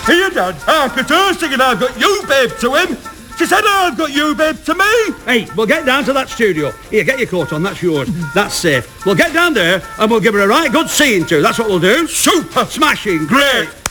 Here, Dad, hark at her singing I've got you, babe, to him. She said I've got you, babe, to me. Hey, we'll get down to that studio. Here, get your coat on, that's yours. That's safe. We'll get down there and we'll give her a right good scene to. That's what we'll do. Super. Smashing. Great.